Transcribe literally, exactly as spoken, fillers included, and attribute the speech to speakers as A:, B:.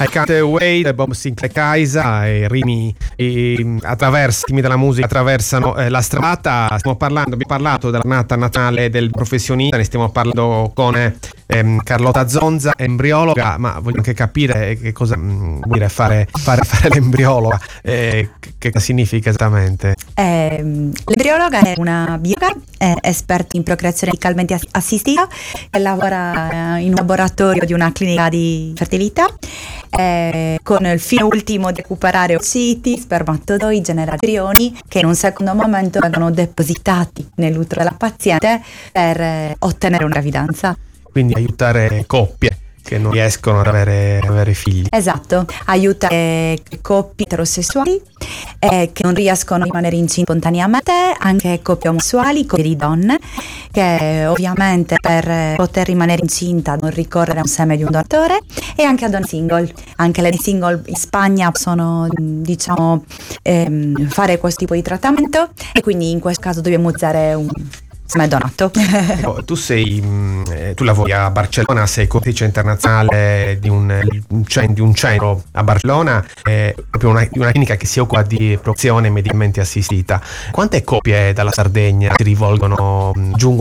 A: I Can't Wait, Bob Sinclair Kaisa e Rimi e, attraverso, i temi della musica attraversano eh, la strada. Stiamo parlando, abbiamo parlato della giornata natale del professionista, ne stiamo parlando con eh, ehm, Carlotta Zonza, embriologa, ma voglio anche capire che cosa mh, vuol dire fare, fare, fare l'embriologa, eh, che cosa significa esattamente?
B: Eh, l'embriologa è una biologa, è esperta in procreazione medicalmente assistita, che lavora in un laboratorio di una clinica di fertilità eh, con il fine ultimo di recuperare ovociti, spermatozoi, generare embrioni che in un secondo momento vengono depositati nell'utero della paziente per eh, ottenere una gravidanza.
A: Quindi aiutare coppie che non riescono ad avere, avere figli.
B: Esatto, aiuta eh, coppie eterosessuali eh, che non riescono a rimanere incinte spontaneamente, anche coppie omosessuali, coppie di donne che ovviamente per eh, poter rimanere incinta devono ricorrere a un seme di un donatore, e anche a donne single. Anche le single in Spagna possono diciamo ehm, fare questo tipo di trattamento, e quindi in questo caso dobbiamo usare un seme donato.
A: Ecco, tu sei eh, tu lavori a Barcellona, sei coordinatrice internazionale di un, di un centro a Barcellona, eh, proprio una, una clinica che si occupa di procreazione medicalmente assistita. Quante coppie dalla Sardegna si rivolgono, giungono